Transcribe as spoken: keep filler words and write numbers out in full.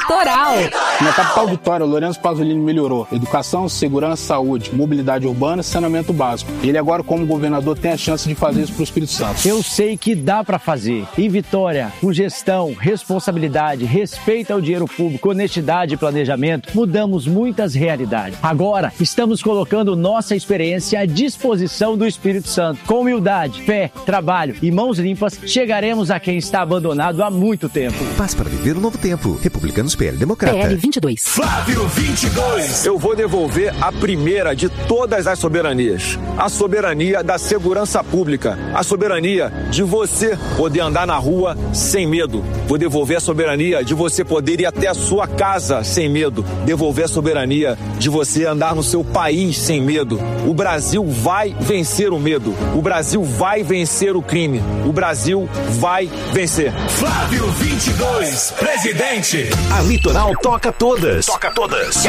Litoral. Na capital Vitória, Lourenço Pasolini melhorou educação, segurança, saúde, mobilidade urbana e saneamento básico. Ele agora, como governador, tem a chance de fazer isso para o Espírito Santo. Eu sei que dá para fazer. Em Vitória, com gestão, responsabilidade, respeito ao dinheiro público, honestidade e planejamento, mudamos muitas realidades. Agora, estamos colocando nossa experiência à disposição do Espírito Santo. Com humildade, fé, trabalho e mãos limpas, chegaremos a quem está abandonado há muito tempo. Paz para viver o novo tempo. Republicanos, P L, Democrata. P L vinte e dois. Flávio vinte e dois. Eu vou devolver a primeira de todas as soberanias. A soberania da segurança pública. A soberania de você poder andar na rua sem medo. Vou devolver a soberania de você poder ir até a sua casa sem medo. Devolver a soberania de você andar no seu país sem medo. O Brasil vai vencer o medo. O Brasil vai vencer o crime. O Brasil vai vencer. Flávio vinte e dois, presidente. A Litoral toca todas. Toca todas.